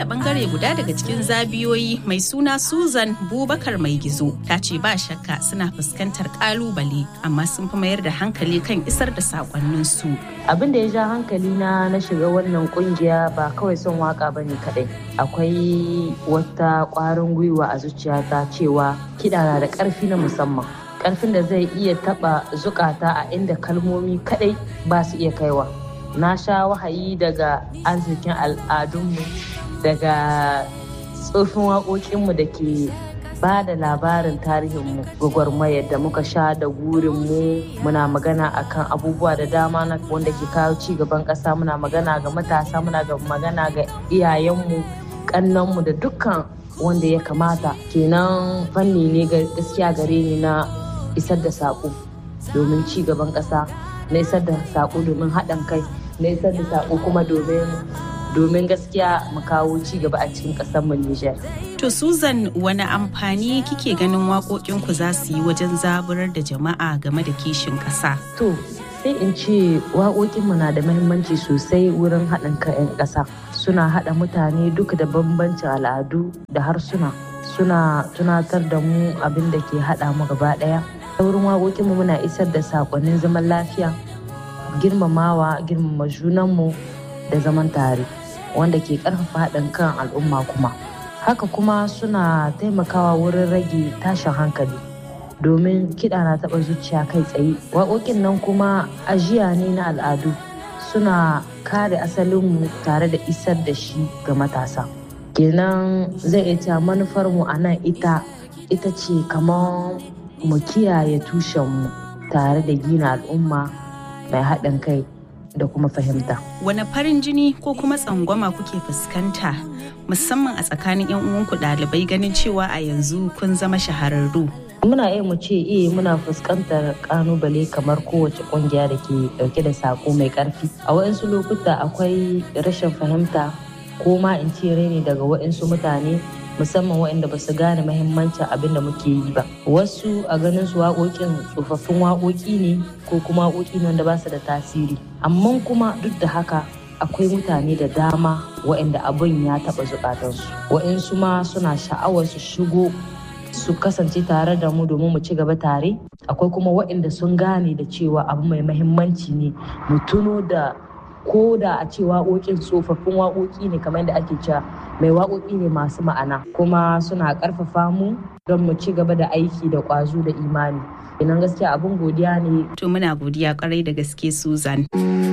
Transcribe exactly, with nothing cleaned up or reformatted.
a bangare guda daga cikin zabiyoyi mai suna Susan Bubakar Mai Gizo ta ce ba shakka suna fuskantar kalubale amma sun fi mayar da hankali kan isar da sakonnin su. Abin da ya ja hankali na na shiga wannan kungiya ba kawai son waka bane kadai. Akwai wata kwarin gwiwa a zuciyata cewa kiɗa na da ƙarfi na musamman. Ƙarfin da zai iya taɓa zukata a inda kalmomi kadai ba su iya kaiwa. Na sha wahayi daga arzikin al'adunmu, daga tsofin waƙoƙinmu da ke ba da labarin tarihinmu, gwagwarmayar da muka sha da gurinmu. Muna magana akan abubuwa da dama na wanda ke kawo ci gaban ƙasa, muna magana ga matasa, muna ga magana ga iyayenmu, ƙannanmu da dukkan wanda ya kamata. Kenan fanni ne gaskiya gare ni na isar da saƙo domin ci gaban ƙasa, na isar da saƙo domin haɗin kai, na isar da saƙo kuma domin domin gaskiya mu kawo ci gaba a cikin ƙasar mu Nijar. To Susan, wani amfani kike ganin waƙoƙinku za su yi wajen zaburar da jama'a game da kishin ƙasa? To sai in ce waƙoƙinmu na da muhimmanci sosai wurin haɗin kan 'yan ƙasa. Suna haɗa mutane duka da bambancin al'adu da harsuna. Suna tunatar da mu abin da ke haɗa mu gaba ɗaya. Ta wurin waƙoƙinmu muna isar da saƙonnin zaman lafiya, girmamawa, girmama junanmu da zaman tare, wanda ke ƙarfafa haɗin kan al'umma kuma. Haka kuma suna taimakawa wurin rage tashin hankali, domin kiɗa na taɓa zuciya kai tsaye. Waƙoƙin nan kuma ajiya ne na al'adu, suna kare asalinmu tare da isar da shi ga matasa. Kenan zai iya manufarmu a nan ita ita ce kamar mu kiyaye tushenmu tare da gina al'umma mai haɗin kai da kuma fahimta. Wane farin jini ko kuma tsangwama kuke fuskanta musamman a tsakanin 'yan uwanku ɗalibai ganin cewa a yanzu kun zama shahararru? Muna iya mu ce eh muna fuskantar kalubale kamar kowace kungiya da ke dauke da sako mai karfi. A waɗansu lokuta akwai rashin fahimta ko ma in ce raini daga waɗansu mutane, musamman waɗanda ba su gane mahimmancin abin da muke yi ba. Wasu a ganin su waƙoƙin tsofaffin waƙoƙi ne ko kuma waƙoƙi ne wanda ba su da tasiri. Amma kuma duk da haka akwai mutane da dama waɗanda abin ya taɓa zukatansu. Waɗansu ma suna sha'awar su shigo su kasance tare da mu domin mu ci gaba tare. Akwai kuma waɗanda sun gane da cewa abu mai mahimmanci ne mu tuno da ko da a ce waƙoƙin tsofaffin waƙoƙi ne kamar yadda ake cewa mai waƙoƙi ne masu ma'ana, kuma suna ƙarfafa mu don mu ci gaba da aiki da ƙwazo da imani. Idan gaskiya abin godiya ne. To muna godiya ƙwarai da gaske Susan.